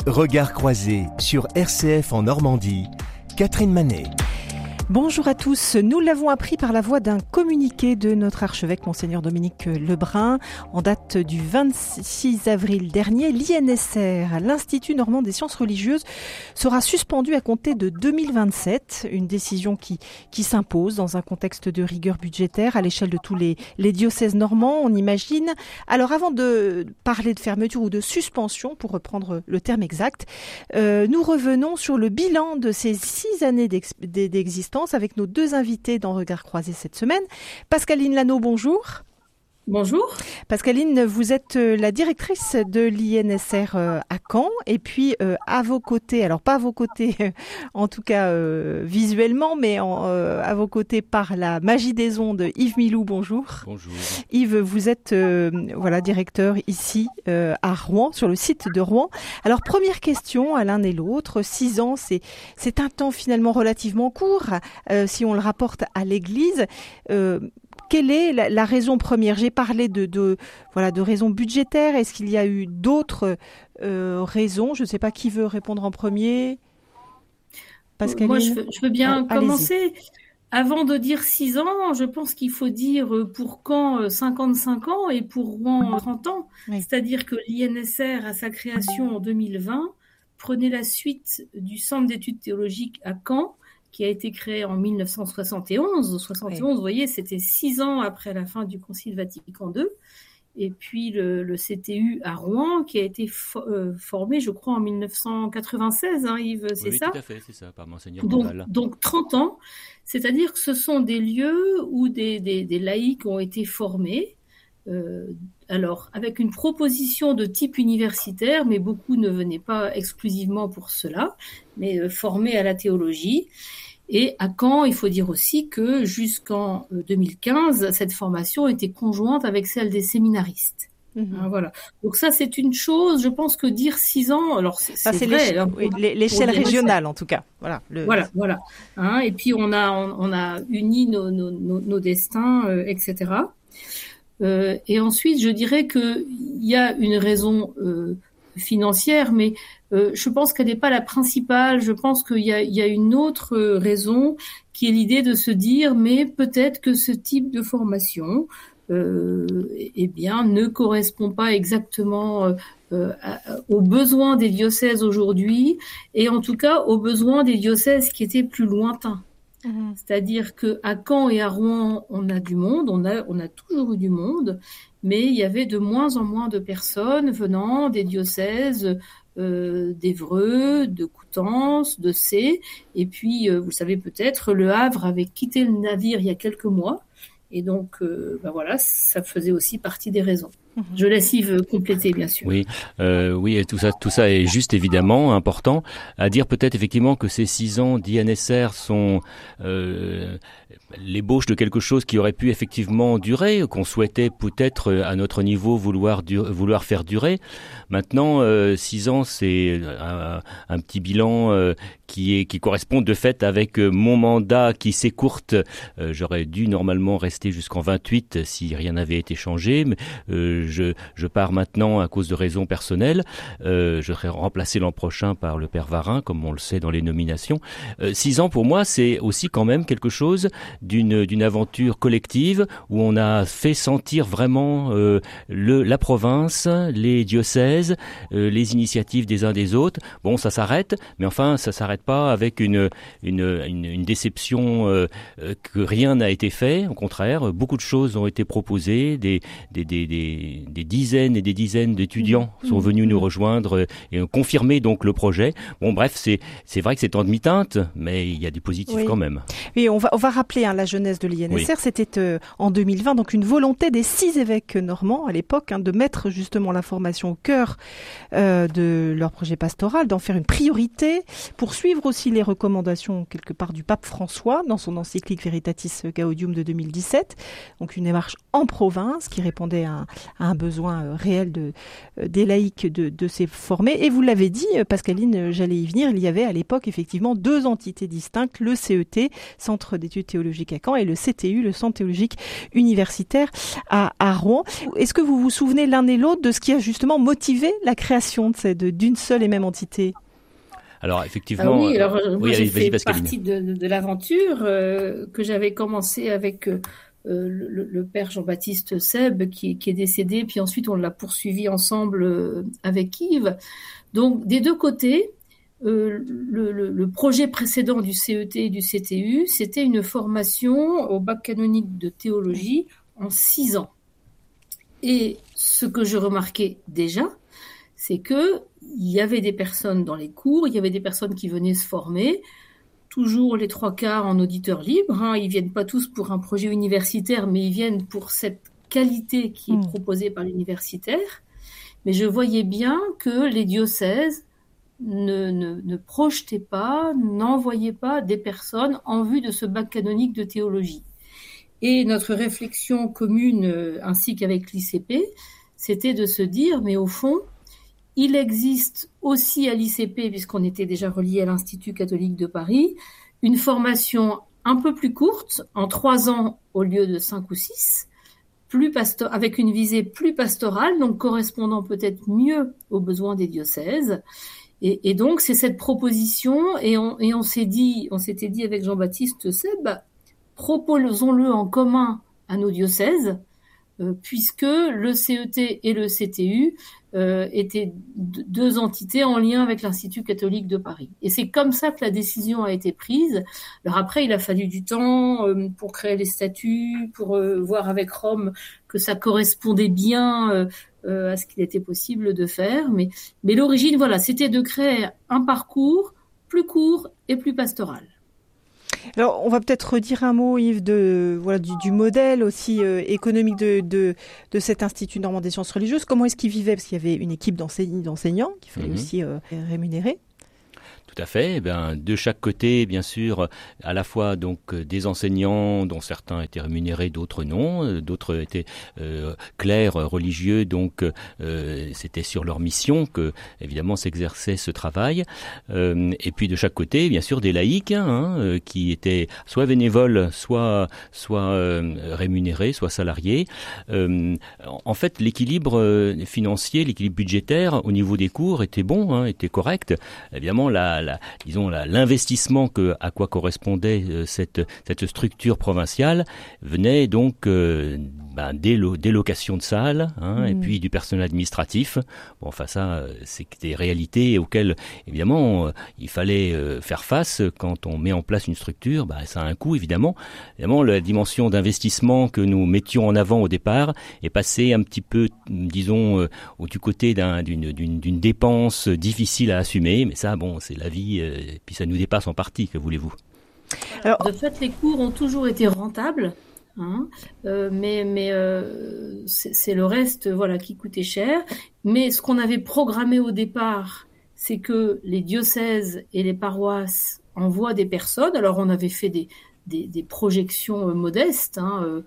Regard croisé sur RCF en Normandie, Catherine Manet. Bonjour à tous. Nous l'avons appris par la voie d'un communiqué de notre archevêque, Monseigneur Dominique Lebrun. En date du 26 avril dernier, l'INSR, l'Institut normand des sciences religieuses, sera suspendu à compter de 2027. Une décision qui s'impose dans un contexte de rigueur budgétaire à l'échelle de tous les diocèses normands, on imagine. Alors avant de parler de fermeture ou de suspension, pour reprendre le terme exact, nous revenons sur le bilan de ces 6 années d'existence avec nos deux invités dans Regard croisé cette semaine. Pascaline Lano, bonjour. Bonjour. Pascaline, vous êtes la directrice de l'INSR à Caen et puis à vos côtés, alors pas à vos côtés en tout cas visuellement, mais à vos côtés par la magie des ondes, Yves Milou, bonjour. Bonjour. Yves, vous êtes directeur ici à Rouen, sur le site de Rouen. Alors première question à l'un et l'autre, 6 ans, c'est un temps finalement relativement court si on le rapporte à l'Église. Quelle est la raison première ? J'ai parlé de raisons budgétaires. Est-ce qu'il y a eu d'autres raisons ? Je ne sais pas qui veut répondre en premier. Pascaline ? Moi, je veux bien commencer. Avant de dire 6 ans, je pense qu'il faut dire pour Caen 55 ans et pour Rouen 30 ans. Oui. C'est-à-dire que l'INSR, à sa création en 2020, prenait la suite du Centre d'études théologiques à Caen, qui a été créé en 1971. 71, oui. Vous voyez, c'était 6 ans après la fin du Concile Vatican II. Et puis le CTU à Rouen, qui a été formé, je crois, en 1996, hein, Yves, c'est ça ? Oui, tout à fait, c'est ça, par Monseigneur Mandal. Donc 30 ans, c'est-à-dire que ce sont des lieux où des laïcs ont été formés, alors avec une proposition de type universitaire, mais beaucoup ne venaient pas exclusivement pour cela, mais formés à la théologie. Et à Caen, il faut dire aussi que jusqu'en 2015, cette formation était conjointe avec celle des séminaristes. Mmh. Voilà. Donc ça, c'est une chose. Je pense que dire 6 ans, alors c'est vrai. L'échelle régionale, en tout cas. Voilà. Voilà. Hein, et puis on a uni nos destins, etc. Et ensuite, je dirais que il y a une raison financière, mais je pense qu'elle n'est pas la principale. Je pense qu'il y a une autre raison qui est l'idée de se dire, mais peut-être que ce type de formation, ne correspond pas exactement aux besoins des diocèses aujourd'hui, et en tout cas aux besoins des diocèses qui étaient plus lointains. Mmh. C'est-à-dire que à Caen et à Rouen, on a du monde, on a toujours eu du monde, mais il y avait de moins en moins de personnes venant des diocèses d'Évreux, de Coutances, de Sées, et puis vous savez peut-être, Le Havre avait quitté le navire il y a quelques mois, et donc ça faisait aussi partie des raisons. Je laisse Yves compléter, bien sûr. Oui, et tout ça est juste évidemment important. À dire peut-être effectivement que ces 6 ans d'INSR sont l'ébauche de quelque chose qui aurait pu effectivement durer, qu'on souhaitait peut-être à notre niveau vouloir faire durer. Maintenant, 6 ans, c'est un petit bilan qui correspond de fait avec mon mandat qui s'écourte. J'aurais dû normalement rester jusqu'en 28 si rien n'avait été changé, mais je pars maintenant à cause de raisons personnelles. Je serai remplacé l'an prochain par le Père Varin, comme on le sait dans les nominations. 6 ans pour moi, c'est aussi quand même quelque chose d'une aventure collective où on a fait sentir vraiment la province, les diocèses, les initiatives des uns des autres. Bon, ça s'arrête, mais enfin, ça s'arrête pas avec une déception que rien n'a été fait. Au contraire, beaucoup de choses ont été proposées, des dizaines et des dizaines d'étudiants sont venus nous rejoindre et ont confirmé donc le projet. Bon, bref, c'est vrai que c'est en demi-teinte, mais il y a du positif quand même. Oui, on va rappeler la jeunesse de l'INSR. Oui. C'était en 2020, donc une volonté des 6 évêques normands à l'époque de mettre justement la formation au cœur de leur projet pastoral, d'en faire une priorité, poursuivre suivre aussi les recommandations quelque part du pape François dans son encyclique Veritatis Gaudium de 2017. Donc une démarche en province qui répondait à un besoin réel des laïcs de se former. Et vous l'avez dit, Pascaline, j'allais y venir, il y avait à l'époque effectivement 2 entités distinctes, le CET, Centre d'études théologiques à Caen, et le CTU, le Centre théologique universitaire à Rouen. Est-ce que vous vous souvenez l'un et l'autre de ce qui a justement motivé la création d'une seule et même entité ? Alors effectivement, moi j'ai fait partie de l'aventure que j'avais commencé avec le père Jean-Baptiste Seb qui est décédé, puis ensuite on l'a poursuivi ensemble avec Yves. Donc des deux côtés, le projet précédent du CET et du CTU, c'était une formation au bac canonique de théologie en 6 ans. Et ce que je remarquais déjà, c'est que il y avait des personnes dans les cours, il y avait des personnes qui venaient se former, toujours les 3/4 en auditeurs libres. Ils viennent pas tous pour un projet universitaire, mais ils viennent pour cette qualité qui est proposée par l'universitaire. Mais je voyais bien que les diocèses ne projetaient pas, n'envoyaient pas des personnes en vue de ce bac canonique de théologie. Et notre réflexion commune, ainsi qu'avec l'ICP, c'était de se dire, mais au fond, il existe aussi à l'ICP, puisqu'on était déjà relié à l'Institut catholique de Paris, une formation un peu plus courte, en 3 ans au lieu de 5 ou 6, avec une visée plus pastorale, donc correspondant peut-être mieux aux besoins des diocèses. Et donc, c'est cette proposition, et on s'était dit avec Jean-Baptiste Seb, proposons-le en commun à nos diocèses, puisque le CET et le CTU étaient 2 entités en lien avec l'Institut catholique de Paris. Et c'est comme ça que la décision a été prise. Alors après, il a fallu du temps pour créer les statuts, pour voir avec Rome que ça correspondait bien à ce qu'il était possible de faire. Mais l'origine, voilà, c'était de créer un parcours plus court et plus pastoral. Alors, on va peut-être redire un mot, Yves, du modèle aussi économique de cet Institut normand des sciences religieuses. Comment est-ce qu'il vivait ? Parce qu'il y avait une équipe d'enseignants qu'il fallait aussi rémunérer. Tout à fait. De chaque côté, bien sûr, à la fois donc des enseignants dont certains étaient rémunérés, d'autres non, d'autres étaient clercs religieux, donc c'était sur leur mission que évidemment s'exerçait ce travail. Et puis de chaque côté, bien sûr, des laïcs qui étaient soit bénévoles, soit rémunérés, soit salariés. En fait, l'équilibre financier, l'équilibre budgétaire au niveau des cours était bon, était correct. Évidemment, l'investissement à quoi correspondait cette structure provinciale venait donc des locations de salles et puis du personnel administratif. Bon, enfin ça, c'est des réalités auxquelles évidemment il fallait faire face quand on met en place une structure. Ça a un coût évidemment. Évidemment, la dimension d'investissement que nous mettions en avant au départ est passée un petit peu, disons, du côté d'une dépense difficile à assumer. Mais ça, bon, c'est la vie, et puis ça nous dépasse en partie, que voulez-vous. Alors, de fait, les cours ont toujours été rentables, mais c'est le reste qui coûtait cher. Mais ce qu'on avait programmé au départ, c'est que les diocèses et les paroisses envoient des personnes. Alors, on avait fait des projections modestes,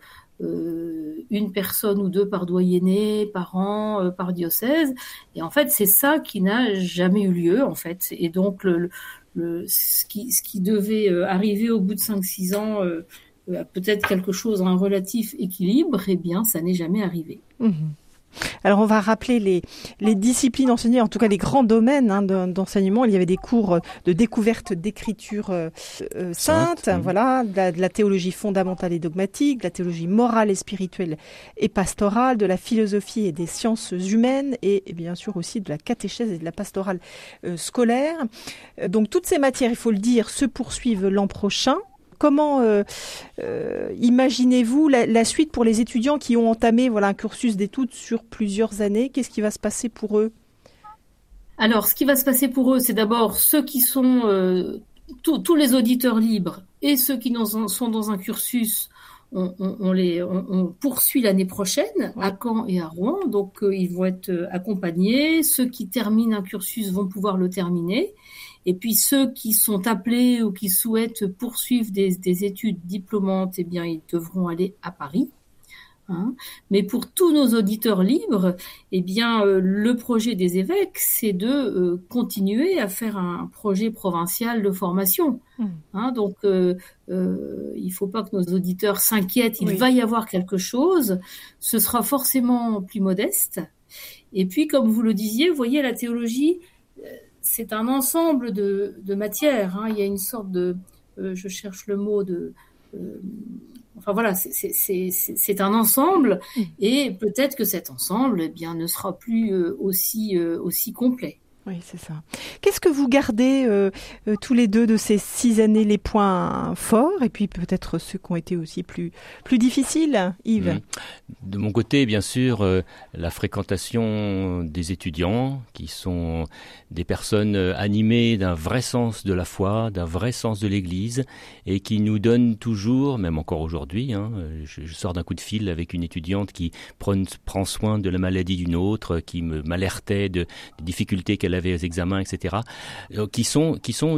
une personne ou 2 par doyenné, par an, par diocèse. Et en fait, c'est ça qui n'a jamais eu lieu, en fait. Et donc, ce qui devait arriver au bout de 5-6 ans, peut-être quelque chose, un relatif équilibre, eh bien, ça n'est jamais arrivé. Alors, on va rappeler les disciplines enseignées, en tout cas les grands domaines d'enseignement. Il y avait des cours de découverte d'écriture sainte, de la théologie fondamentale et dogmatique, de la théologie morale et spirituelle et pastorale, de la philosophie et des sciences humaines et bien sûr aussi de la catéchèse et de la pastorale scolaire. Donc, toutes ces matières, il faut le dire, se poursuivent l'an prochain. Comment imaginez-vous la suite pour les étudiants qui ont entamé un cursus d'études sur plusieurs années ? Qu'est-ce qui va se passer pour eux ? Alors, ce qui va se passer pour eux, c'est d'abord ceux qui sont tous les auditeurs libres et ceux qui sont dans un cursus on poursuit l'année prochaine à Caen et à Rouen. Donc, ils vont être accompagnés. Ceux qui terminent un cursus vont pouvoir le terminer. Et puis, ceux qui sont appelés ou qui souhaitent poursuivre des études diplômantes, eh bien, ils devront aller à Paris. Mais pour tous nos auditeurs libres, eh bien, le projet des évêques, c'est de continuer à faire un projet provincial de formation. Donc, il faut pas que nos auditeurs s'inquiètent. Il va y avoir quelque chose. Ce sera forcément plus modeste. Et puis, comme vous le disiez, vous voyez, la théologie, c'est un ensemble de matières. Il y a une sorte de, je cherche le mot de enfin voilà, c'est un ensemble, et peut-être que cet ensemble, eh bien, ne sera plus aussi complet. Oui, c'est ça. Qu'est-ce que vous gardez tous les deux de ces 6 années, les points forts, et puis peut-être ceux qui ont été aussi plus difficiles, Yves? De mon côté, bien sûr, la fréquentation des étudiants, qui sont des personnes animées d'un vrai sens de la foi, d'un vrai sens de l'Église, et qui nous donnent toujours, même encore aujourd'hui, je sors d'un coup de fil avec une étudiante qui prend soin de la maladie d'une autre, qui m'alertait des difficultés qu'elle avait aux examens, etc., qui sont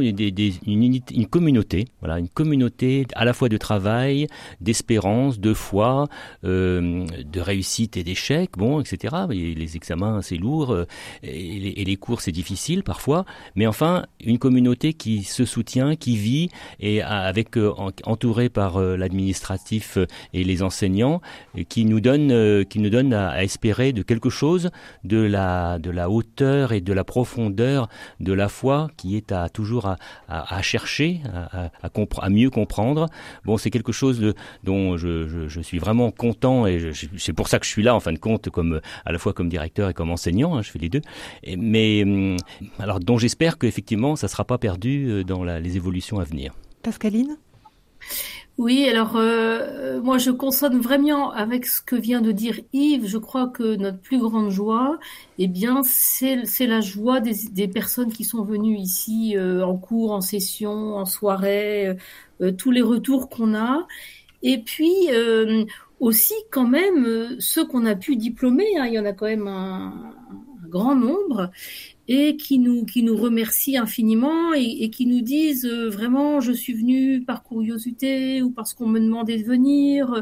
une communauté, voilà, une communauté à la fois de travail, d'espérance, de foi, de réussite et d'échec, etc. Et les examens, c'est lourd, et les cours, c'est difficile parfois, mais enfin, une communauté qui se soutient, qui vit, et entourée par l'administratif et les enseignants, qui nous donne à espérer de quelque chose, de la hauteur et de la profondeur de la foi, qui est toujours à chercher, à mieux comprendre. C'est quelque chose dont je suis vraiment content, et c'est pour ça que je suis là en fin de compte, à la fois comme directeur et comme enseignant, je fais les deux. Mais alors dont j'espère qu'effectivement ça ne sera pas perdu dans les évolutions à venir. Pascaline ? Oui, alors moi je consonne vraiment avec ce que vient de dire Yves. Je crois que notre plus grande joie, eh bien, c'est la joie des personnes qui sont venues ici en cours, en session, en soirée, tous les retours qu'on a. Et puis aussi quand même ceux qu'on a pu diplômer, il y en a quand même un grand nombre, et qui nous remercient infiniment et qui nous disent vraiment, je suis venu par curiosité ou parce qu'on me demandait de venir,